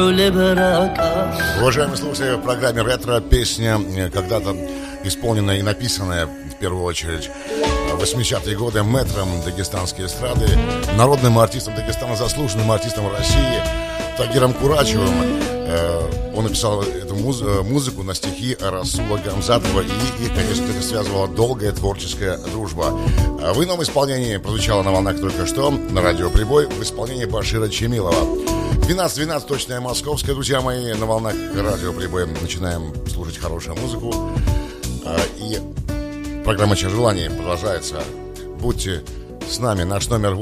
Уважаемые слушатели, в программе «Ретро» песня, когда-то исполненная и написанная, в первую очередь, в 80-е годы мэтром дагестанской эстрады, народным артистом Дагестана, заслуженным артистом России Тагиром Курачевым. Он написал эту музыку на стихи Расула Гамзатова, и конечно, это связывала долгая творческая дружба. В ином исполнении прозвучало на волнах только что на радио «Прибой» в исполнении Башира Чемилова. 12:12, точная московская, друзья мои, на волнах радио «Прибой» начинаем слушать хорошую музыку. И программа «Чье желание» продолжается. Будьте с нами. Наш номер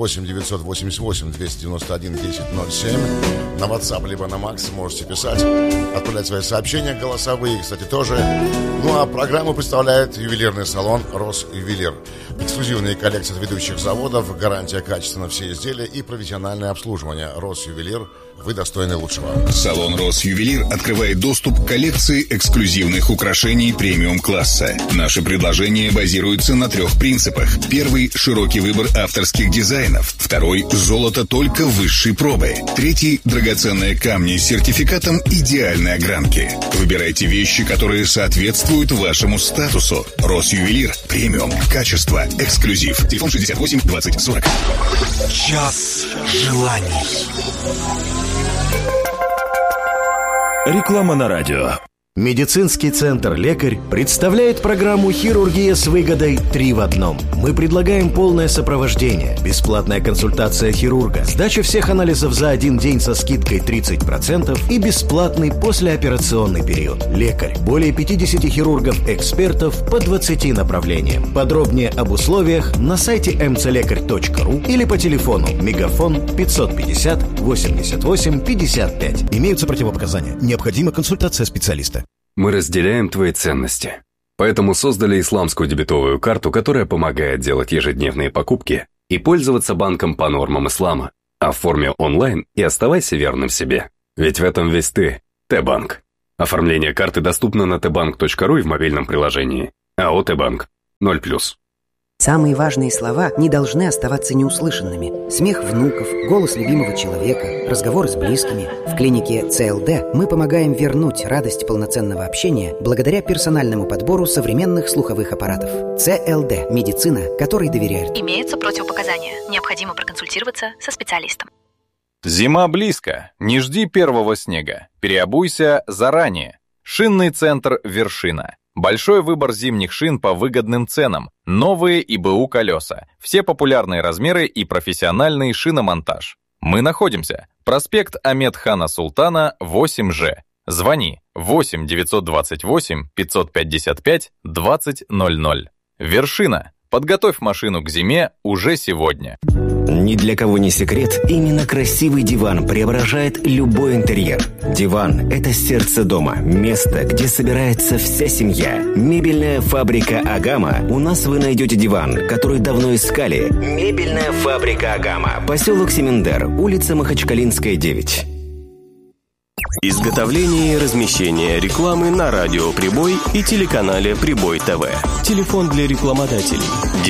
8-988-291-1007. На WhatsApp либо на Макс можете писать, отправлять свои сообщения, голосовые, кстати, тоже. Ну а программу представляет ювелирный салон «Росювелир». Эксклюзивные коллекции от ведущих заводов, гарантия качества на все изделия и профессиональное обслуживание. «Росювелир». Вы достойны лучшего. Салон «Росювелир» открывает доступ к коллекции эксклюзивных украшений премиум-класса. Наши предложения базируются на 3 принципах. Первый – широкий выбор авторских дизайнов. Второй – золото только высшей пробы. Третий – драгоценные камни с сертификатом идеальной огранки. Выбирайте вещи, которые соответствуют вашему статусу. «Росювелир» – премиум, качество, эксклюзив. Телефон 68 20 40. Час желаний. Реклама на радио. Медицинский центр «Лекарь» представляет программу «Хирургия с выгодой 3 в одном». Мы предлагаем полное сопровождение, бесплатная консультация хирурга, сдача всех анализов за 1 день со скидкой 30% и бесплатный послеоперационный период. «Лекарь» – более 50 хирургов-экспертов по 20 направлениям. Подробнее об условиях на сайте mcлекарь.ру или по телефону мегафон 550 88 55. Имеются противопоказания. Необходима консультация специалиста. Мы разделяем твои ценности. Поэтому создали исламскую дебетовую карту, которая помогает делать ежедневные покупки и пользоваться банком по нормам ислама. Оформи онлайн и оставайся верным себе. Ведь в этом весь ты. Т-банк. Оформление карты доступно на tbank.ru и в мобильном приложении. АО «Т-банк». 0+. Самые важные слова не должны оставаться неуслышанными. Смех внуков, голос любимого человека, разговоры с близкими. В клинике ЦЛД мы помогаем вернуть радость полноценного общения благодаря персональному подбору современных слуховых аппаратов. ЦЛД – медицина, которой доверяют. Имеются противопоказания. Необходимо проконсультироваться со специалистом. Зима близко. Не жди первого снега. Переобуйся заранее. Шинный центр «Вершина». Большой выбор зимних шин по выгодным ценам, новые ИБУ колеса, все популярные размеры и профессиональный шиномонтаж. Мы находимся. Проспект Ахмед-Хана Султана, 8Ж. Звони 8 928 555 2000. Вершина. Подготовь машину к зиме уже сегодня. Ни для кого не секрет, именно красивый диван преображает любой интерьер. Диван – это сердце дома, место, где собирается вся семья. Мебельная фабрика «Агама». У нас вы найдете диван, который давно искали. Мебельная фабрика «Агама». Поселок Семендер, улица Махачкалинская, 9. Изготовление и размещение рекламы на радио «Прибой» и телеканале «Прибой ТВ». Телефон для рекламодателей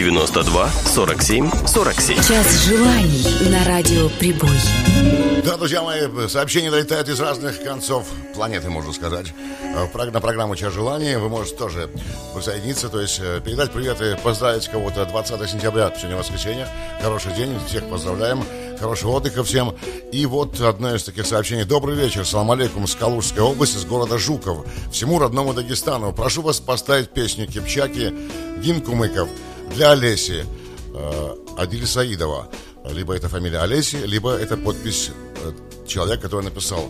92 47 47. Час желаний на радио «Прибой». Да, друзья мои, сообщения долетают из разных концов планеты, можно сказать. На программу «Час желаний» вы можете тоже присоединиться, то есть передать привет и поздравить кого-то. 20 сентября, сегодня воскресенье. Хороший день, всех поздравляем. Хорошего отдыха всем. И вот одно из таких сообщений. Добрый вечер, салам алейкум, с Калужской области, с города Жуков. Всему родному Дагестану. Прошу вас поставить песню Кипчаки «Гимн Кумыков» для Олеси Адиль Саидова. Либо это фамилия Олеси, либо это подпись человека, который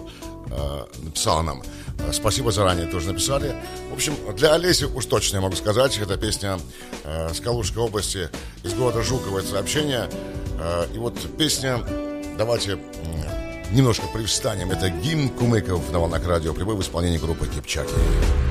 написала нам. Спасибо заранее, тоже написали. В общем, для Олеси уж точно я могу сказать. Это песня с Калужской области, из города Жукова, это сообщение. И вот песня, давайте немножко привстанем. Это «Гимн Кумыков» на волнах радио «Прибой» в исполнении группы Кипчаки.